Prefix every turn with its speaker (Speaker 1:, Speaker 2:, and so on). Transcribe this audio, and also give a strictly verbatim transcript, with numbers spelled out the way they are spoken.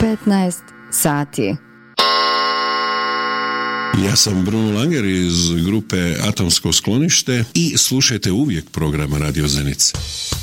Speaker 1: petnaest sati.
Speaker 2: Ja sam Bruno Langer iz grupe Atomsko sklonište i slušajte uvijek program Radio Zenice.